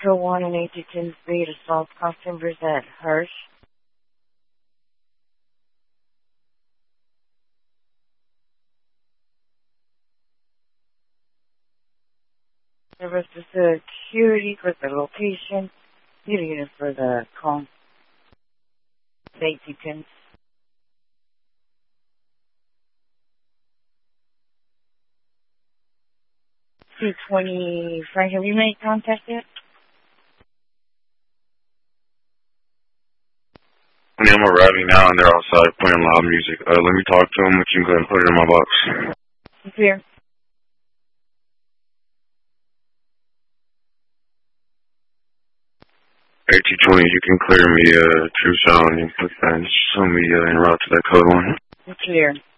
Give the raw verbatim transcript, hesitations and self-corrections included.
Echo one and eighty-ten speed assault customers at Hirsch. There was the security for the location, the unit for the call. Safety pins. C twenty, Frank, have you made contact yet? I mean, I'm arriving now and they're outside playing loud music. Uh, let me talk to them, but you can go ahead and put it in my box. Clear. A T twenty, you can clear me uh, True Sound and put that and show me uh, en route to that code one. Clear.